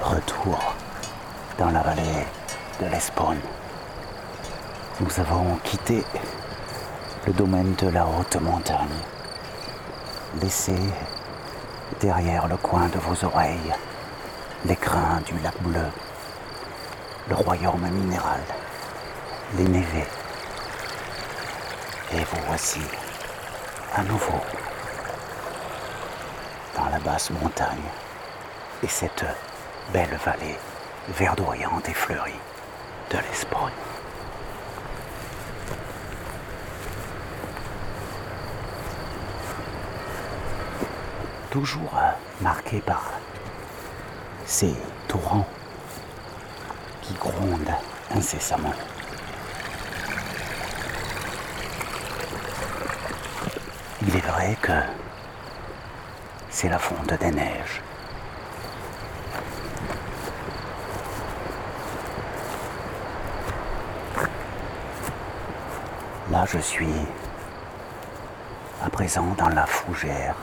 Retour dans la vallée de l'Espagne. Nous avons quitté le domaine de la haute montagne, laissé derrière le coin de vos oreilles les crins du lac bleu, le royaume minéral, les névés. Et vous voici à nouveau dans la basse montagne et cette belle vallée verdoyante et fleurie de l'Espagne. Toujours marqué par ces torrents qui grondent incessamment. Il est vrai que c'est la fonte des neiges. Là, je suis à présent dans la fougère,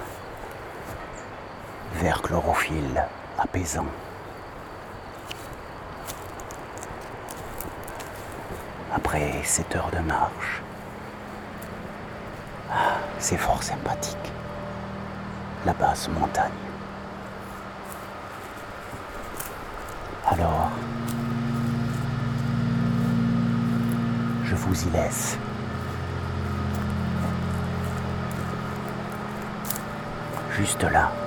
vert chlorophylle apaisant. Après 7 heures de marche, c'est fort sympathique, la basse montagne. Alors, je vous y laisse. Juste là,